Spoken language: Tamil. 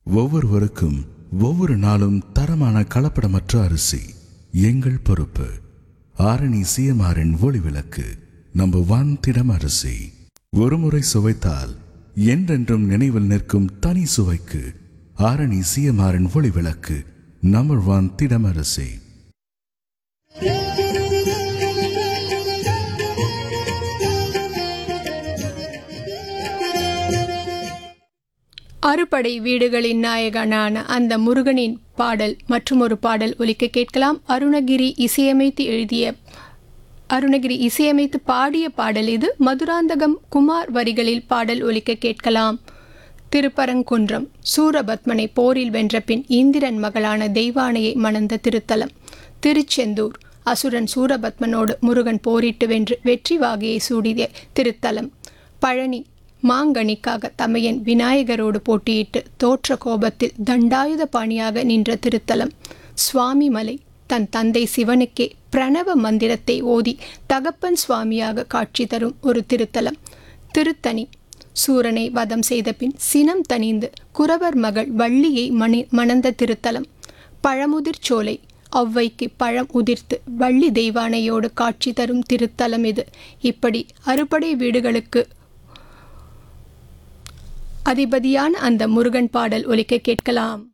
ஒவ்வொருவருக்கும் ஒவ்வொரு நாளும் தரமான கலப்படமற்ற அரிசி எங்கள் பொறுப்பு. ஆரணி சிஎம்ஆரின் ஒளிவிளக்கு நம்பர் 1 திடம் அரிசி. ஒருமுறை சுவைத்தால் என்றென்றும் நினைவில் நிற்கும் தனி சுவைக்கு ஆரணி சிஎம்ஆரின் ஒளிவிளக்கு நம்பர் 1 திடம் அரிசி. அறுபடை வீடுகளின் நாயகனான அந்த முருகனின் பாடல் மற்றும் ஒரு பாடல் ஒலிக்க கேட்கலாம். அருணகிரி இசையமைத்து பாடிய பாடல் இது. மதுராந்தகம் குமார் வரிகளில் பாடல் ஒலிக்க கேட்கலாம். திருப்பரங்குன்றம் சூரபத்மனை போரில் வென்ற பின் இந்திரன் மகளான தெய்வானையை மணந்த திருத்தலம். திருச்செந்தூர் அசுரன் சூரபத்மனோடு முருகன் போரிட்டு வென்று வெற்றி வாகையை சூடிய திருத்தலம். பழனி மாங்கனிக்காக தமையன் விநாயகரோடு போட்டியிட்டு தோற்ற கோபத்தில் தண்டாயுத பாணியாக நின்ற திருத்தலம். சுவாமிமலை தன் தந்தை சிவனுக்கே பிரணவ மந்திரத்தை ஓதி தகப்பன் சுவாமியாக காட்சி தரும் ஒரு திருத்தலம். திருத்தணி சூரனை வதம் செய்த பின் சினம் தணிந்து குறவர் மகள் வள்ளியை மணந்த திருத்தலம். பழமுதிர் சோலை ஒளவைக்கு பழம் உதிர்த்து வள்ளி தெய்வானையோடு காட்சி தரும் திருத்தலம் இது. இப்படி அறுபடை வீடுகளுக்கு அதிபதியான அந்த முருகன் பாடல் ஒலிக்க கேட்கலாம்.